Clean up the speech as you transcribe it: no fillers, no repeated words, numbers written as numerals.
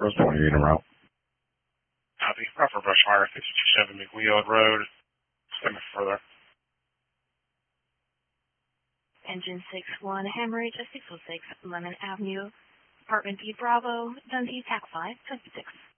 Rose 20 unit route. Copy. Rougher brush fire, 527 McWheel Road. Send me further. Engine 6-1, hemorrhage at 606 Lemon Avenue, Apartment B Bravo, Dundee, TAC 5, 26.